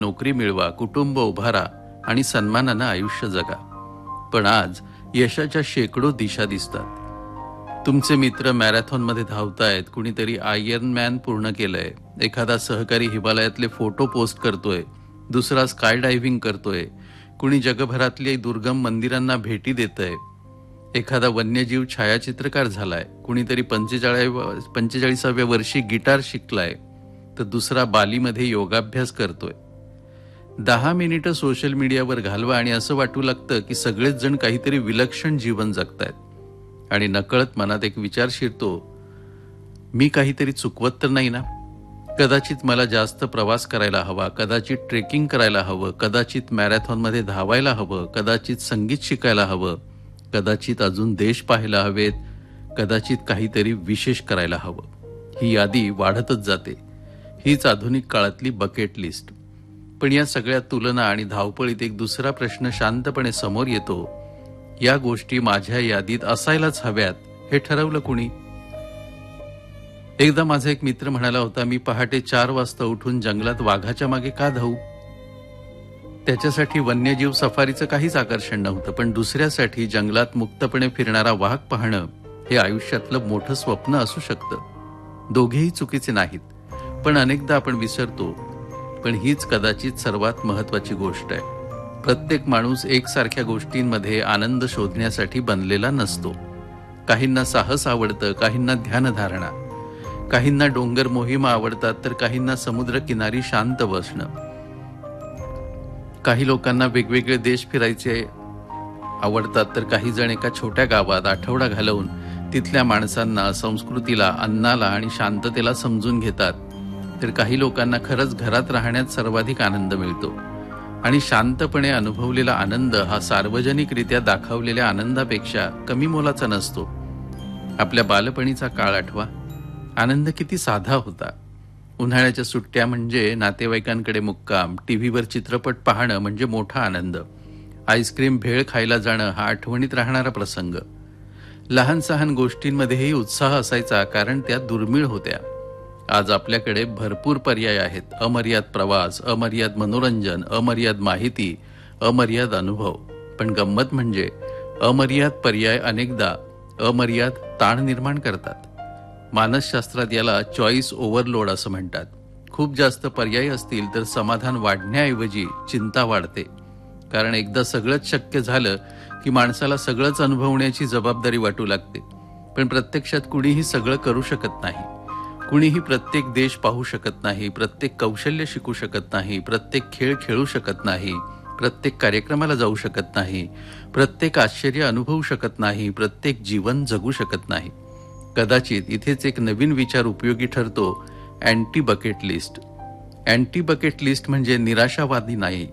नोकरी मिळवा, कुटुंब उभारा आणि सन्मानानं आयुष्य जगा. पण आज यशाच्या शेकडो दिशा दिसतात. तुमचे मित्र मॅरेथॉनमध्ये धावतायत, कुणीतरी आयर्न मॅन पूर्ण केलंय, एखादा सहकारी हिमालयातले फोटो पोस्ट करतोय, दुसरा स्काय डायव्हिंग करतोय, कुणी जगभरातली दुर्गम मंदिरांना भेटी देतंय, एखादा वन्यजीव छायाचित्रकार झालाय, कुणीतरी 45व्या वर्षी गिटार शिकलाय, तर दुसरा बालीमध्ये योगाभ्यास करतोय. 10 मिनिटं सोशल मीडियावर घालवा आणि असं वाटू लागतं की सगळेच जण काहीतरी विलक्षण जीवन जगतायत. आणि नकळत मनात एक विचार शिरतो, मी काहीतरी चुकवत तर नाही ना? कदाचित मला जास्त प्रवास करायला हवा, कदाचित ट्रेकिंग करायला हवं, कदाचित मॅरेथॉनमध्ये धावायला हवं, कदाचित संगीत शिकायला हवं, कदाचित अजून देश पाहायला हवेत, कदाचित काहीतरी विशेष करायला हवं. ही यादी वाढतच जाते. हीच आधुनिक काळातली बकेट लिस्ट. पण या सगळ्या तुलना आणि धावपळीत एक दुसरा प्रश्न शांतपणे समोर येतो, या गोष्टी माझ्या यादीत असायलाच हव्यात हे ठरवलं कुणी? एकदा माझा एक मित्र म्हणाला होता, मी पहाटे 4 वाजता उठून जंगलात वाघाच्या मागे का धावू? त्याच्यासाठी वन्यजीव सफारीचं काहीच आकर्षण नव्हतं, पण दुसऱ्यासाठी जंगलात मुक्तपणे फिरणारा वाघ पाहणं हे आयुष्यातलं मोठं स्वप्न असू शकतं. दोघेही चुकीचे नाहीत, पण अनेकदा आपण विसरतो. पण हीच कदाचित सर्वात महत्वाची गोष्ट आहे. प्रत्येक माणूस एकसारख्या गोष्टींमध्ये आनंद शोधण्यासाठी बनलेला नसतो. काहींना साहस आवडतं, काहींना ध्यानधारणा, काहींना डोंगर मोहिमा आवडतात, तर काहींना समुद्रकिनारी शांत बसणं. काही लोकांना वेगवेगळे देश फिरायचे आवडतात, तर काही जण एका छोट्या गावात आठवडा घालवून तिथल्या माणसांना, संस्कृतीला, अन्नाला आणि शांततेला समजून घेतात. तर काही लोकांना खरंच घरात राहण्यात सर्वाधिक आनंद मिळतो. आणि शांतपणे अनुभवलेला आनंद हा सार्वजनिकरित्या दाखवलेल्या आनंदापेक्षा कमी मोलाचा नसतो. आपल्या बालपणीचा काळ आठवा. आनंद किती साधा होता. उन्हाळ्याच्या सुट्ट्या म्हणजे नातेवाईकांकडे मुक्काम, टीव्हीवर चित्रपट पाहणं म्हणजे मोठा आनंद, आईस्क्रीम भेळ खायला जाणं हा आठवणीत राहणारा प्रसंग. लहान सहान गोष्टींमध्येही उत्साह असायचा, कारण त्या दुर्मिळ होत्या. आज आपल्याकडे भरपूर पर्याय आहेत. अमर्याद प्रवास, अमर्याद मनोरंजन, अमर्याद माहिती, अमर्याद अनुभव. पण गंमत म्हणजे अमर्याद पर्याय अनेकदा अमर्याद ताण निर्माण करतात. मानसशास्त्रात याला चॉईस ओव्हरलोड असं म्हणतात. खूप जास्त पर्याय असतील तर समाधान वाढण्याऐवजी चिंता वाढते. कारण एकदा सगळंच शक्य झालं की माणसाला सगळंच अनुभवण्याची जबाबदारी वाटू लागते. पण प्रत्यक्षात कुणीही सगळं करू शकत नाही. कुणीही प्रत्येक देश पाहू शकत नाही, प्रत्येक कौशल्य शिकू शकत नाही, प्रत्येक खेळ खेळू शकत नाही, प्रत्येक कार्यक्रमाला जाऊ शकत नाही, प्रत्येक आश्चर्य अनुभवू शकत नाही, प्रत्येक जीवन जगू शकत नाही. कदाचित इथेच एक नवीन विचार उपयोगी ठरतो, anti bucket list. Anti bucket list म्हणजे निराशावादी नाही,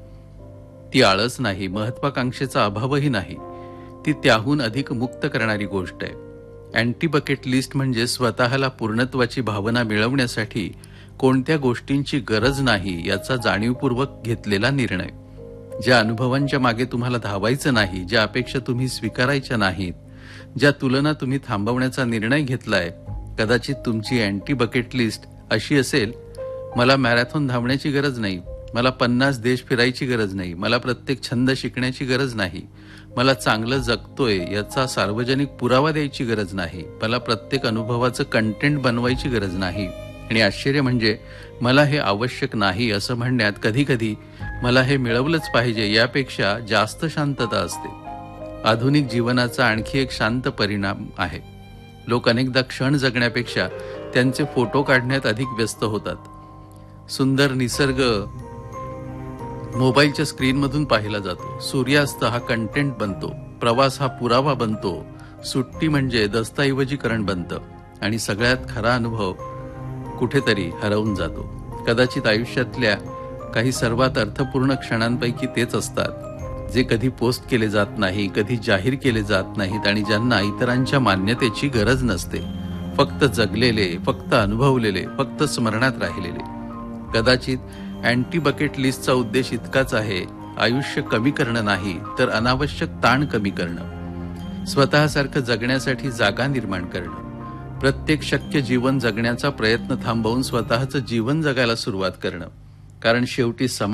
ती आळस नाही, महत्वाकांक्षेचा अभावही नाही, ती त्याहून अधिक मुक्त करणारी गोष्ट आहे. अँटी बकेट लिस्ट म्हणजे स्वतःला पूर्णत्वाची भावना मिळवण्यासाठी कोणत्या गोष्टींची गरज नाही याचा जाणीवपूर्वक घेतलेला निर्णय. ज्या अनुभवांच्या मागे तुम्हाला धावायचं नाही, ज्या अपेक्षा तुम्ही स्वीकारायच्या नाहीत, ज्या तुलना तुम्ही थांबवण्याचा निर्णय घेतलाय, कदाचित तुमची अँटी बकेट लिस्ट अशी असेल, मला मॅरेथॉन धावण्याची गरज नाही, मला 50 देश फिरायची गरज नाही, मला प्रत्येक छंद शिकण्याची गरज नाही, मला चांगलं जगतोय याचा सार्वजनिक पुरावा द्यायची गरज नाही, मला प्रत्येक अनुभवाचं कंटेंट बनवायची गरज नाही. आणि आश्चर्य म्हणजे मला हे आवश्यक नाही असं म्हणण्यात कधी कधी मला हे मिळवलंच पाहिजे यापेक्षा जास्त शांतता असते. आधुनिक जीवनाचा आणखी एक शांत परिणाम आहे. लोक अनेकदा क्षण जगण्यापेक्षा त्यांचे फोटो काढण्यात अधिक व्यस्त होतात. सुंदर निसर्ग मोबाईलच्या स्क्रीनमधून पाहिला जातो, सूर्यास्त हा कंटेंट बनतो, प्रवास हा पुरावा बनतो, सुट्टी म्हणजे दस्तऐवजीकरण बनतं आणि सगळ्यात खरा अनुभव कुठेतरी हरवून जातो. कदाचित आयुष्यातल्या काही सर्वात अर्थपूर्ण क्षणांपैकी तेच असतात जे कधी पोस्ट केले जात नाही, कधी जाहीर केले जात नाहीत आणि ज्यांना इतरांच्या मान्यतेची गरज नसते. फक्त जगलेले, फक्त अनुभवलेले, फक्त स्मरणात राहिलेले. कदाचित अँटी बकेट लिस्टचा उद्देश इतकाच आहे, आयुष्य कमी करणं नाही तर अनावश्यक ताण कमी करणं, स्वतःसारखं जगण्यासाठी जागा निर्माण करणं, प्रत्येक शक्य जीवन जगण्याचा प्रयत्न थांबवून स्वतःचं जीवन जगायला सुरुवात करणं. कारण शेवटी